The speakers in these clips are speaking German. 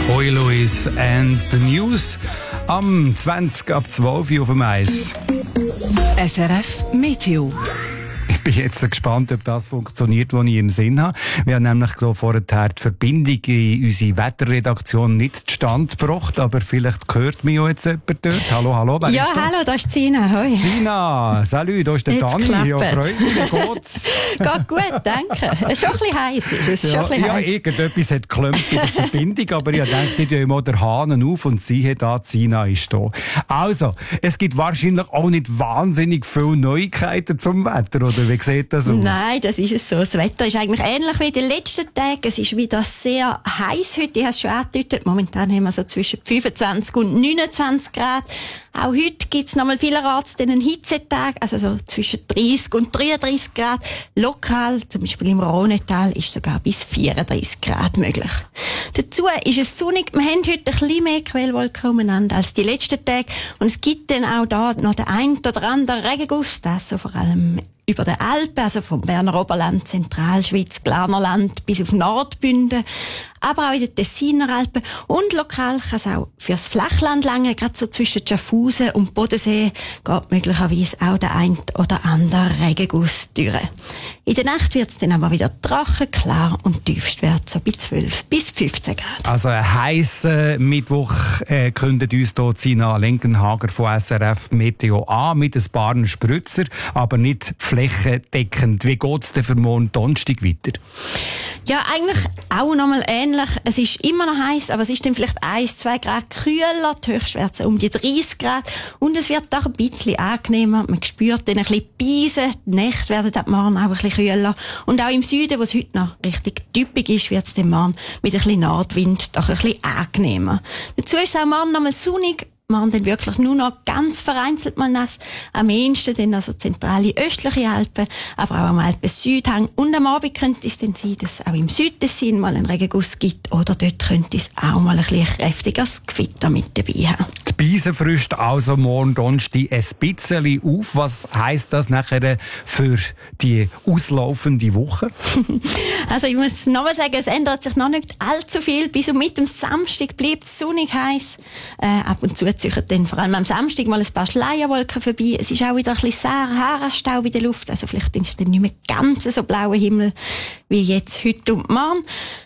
Hoi Louis and the News am 20 ab 12 Uhr auf dem Eis. SRF Meteo. Ich bin jetzt gespannt, ob das funktioniert, was ich im Sinn habe. Wir haben nämlich vorher die Verbindung in unsere Wetterredaktion nicht zustande gebracht, aber vielleicht hört mich auch jetzt jemand dort. Hallo, wer ja, ist da? hallo, da ist Sina. Hoi. Sina, salut, da ist der Jetzt Dani. Ja, klappt. freut mich, wie geht's? Geht gut, danke. Es ist schon ein bisschen heiß. Ja, irgendetwas hat geklappt bei der Verbindung, aber ich dachte, ich tue mal den Hahn auf und siehe da, Sina ist da. Also, es gibt wahrscheinlich auch nicht wahnsinnig viele Neuigkeiten zum Wetter, oder wie sieht das aus? Nein, das ist es so. Das Wetter ist eigentlich ähnlich wie in den letzten Tagen. Es ist wieder sehr heiß heute. Ich habe es schon angedeutet. Momentan haben wir so zwischen 25 und 29 Grad. Auch heute gibt es noch mal vielerorts einen Hitzetag, also so zwischen 30 und 33 Grad. Lokal, zum Beispiel im Rhonetal, ist sogar bis 34 Grad möglich. Dazu ist es sonnig. Wir haben heute ein bisschen mehr Quellwolken umeinander als die letzten Tage. Und es gibt dann auch da noch den ein oder anderen Regenguss, das so vor allem über den Alpen, also vom Berner Oberland, Zentralschweiz, Glarnerland bis auf Nordbünden, aber auch in den Tessiner Alpen. Und lokal kann es auch fürs Flachland lange, gerade so zwischen Schaffhausen und Bodensee, geht möglicherweise auch der ein oder andere Regenguss durch. In der Nacht wird es dann aber wieder trocken, klar und Tiefstwert so bei 12 bis 15 Grad. Also ein heisser Mittwoch kündigt uns hier Sina Lenkenhager von SRF Meteo an mit ein paar Spritzer, aber nicht flächendeckend. Wie geht es denn für morgen Donnerstag weiter? Ja, eigentlich auch nochmal ähnlich. Es ist immer noch heiß, aber es ist dann vielleicht 1-2 Grad kühler, die Höchstwerte um die 30 Grad. Und es wird auch ein bisschen angenehmer. Man spürt dann ein bisschen Beisen. Die Nächte werden ab morgen auch ein bisschen kühler. Und auch im Süden, wo es heute noch richtig typisch ist, wird es dann morgen mit ein bisschen Nordwind doch ein bisschen angenehmer. Dazu ist es auch morgen nochmal sonnig. Morgen dann wirklich nur noch ganz vereinzelt mal nass. Am ehesten dann also zentrale östliche Alpen, aber auch am Alpen-Südhang. Und am Abend könnte es dann sein, dass es auch im Südtessin mal einen Regenguss gibt. Oder dort könnte es auch mal ein bisschen kräftiges Gewitter mit dabei haben. Die Beise frischt also morgen Donnerstag ein bisschen auf. Was heisst das nachher für die auslaufende Woche? Also ich muss nochmal sagen, es ändert sich noch nicht allzu viel. Bis und mit dem Samstag bleibt es sonnig heiß. Ab und zu ziehen dann vor allem am Samstag mal ein paar Schleierwolken vorbei. Es ist auch wieder ein bisschen Sahara-Staub in der Luft. Also vielleicht ist es dann nicht mehr ganz so blauer Himmel wie jetzt heute und morgen.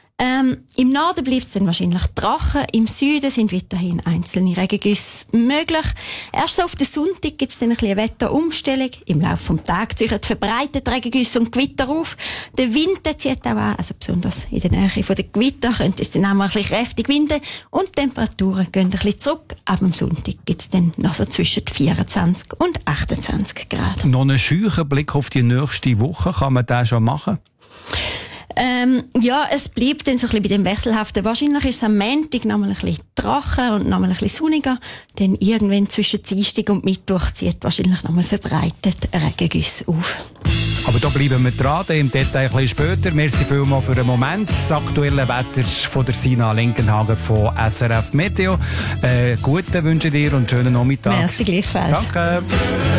Im Norden bleibt es dann wahrscheinlich trocken. Im Süden sind weiterhin einzelne Regengüsse möglich. Erst so auf den Sonntag gibt es dann ein bisschen eine Wetterumstellung. Im Laufe des Tages ziehen verbreitet Regengüsse und Gewitter auf. Der Wind zieht auch an, also besonders in der Nähe der Gewitter könnte es dann auch mal ein bisschen kräftig winden. Und die Temperaturen gehen ein bisschen zurück. Ab dem Sonntag gibt es dann noch so zwischen 24 und 28 Grad. Noch einen scheuchen Blick auf die nächste Woche. Kann man das schon machen? Ja, es bleibt dann so ein bisschen bei dem Wechselhaften. Wahrscheinlich ist es am Montag noch mal ein bisschen trocken und noch mal ein bisschen sonniger. Dann irgendwann zwischen Dienstag und Mittwoch zieht wahrscheinlich noch mal verbreitet Regengüsse auf. Aber da bleiben wir dran, im Detail ein bisschen später. Merci vielmals für den Moment. Das aktuelle Wetter von der Sina Lenkenhager von SRF Meteo. Guten wünsche ich dir und schönen Nachmittag. Merci gleichfalls. Danke.